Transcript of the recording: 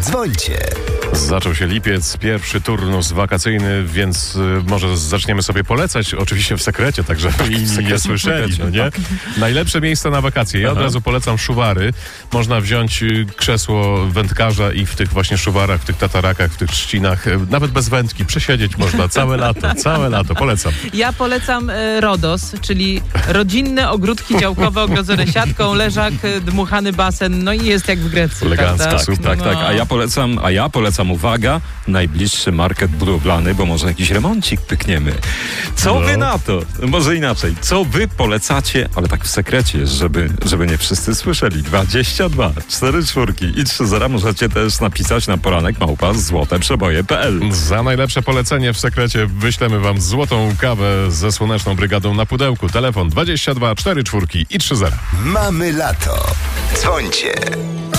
Dzwońcie. Zaczął się lipiec, pierwszy turnus wakacyjny, więc może zaczniemy sobie polecać, oczywiście w sekrecie, tak żeby inni nie słyszeli, no nie? Najlepsze miejsca na wakacje. Ja od razu polecam Szuwary. Można wziąć krzesło wędkarza i w tych właśnie Szuwarach, w tych tatarakach, w tych trzcinach, nawet bez wędki, przesiedzieć można całe lato, polecam. Ja polecam Rodos, czyli rodzinne ogródki działkowe ogrodzone siatką, leżak, dmuchany basen, no i jest jak w Grecji. Elegancko, prawda? super. Tak. A ja polecam, uwaga, najbliższy market budowlany, bo może jakiś remoncik pykniemy. Co wy na to? Może inaczej. Co wy polecacie, ale tak w sekrecie, żeby nie wszyscy słyszeli. 22 44 i 30 możecie też napisać na poranek@złoteprzeboje.pl. Za najlepsze polecenie w sekrecie wyślemy wam złotą kawę ze Słoneczną Brygadą na pudełku. Telefon 22 44 i 30. Mamy lato. Dzwońcie.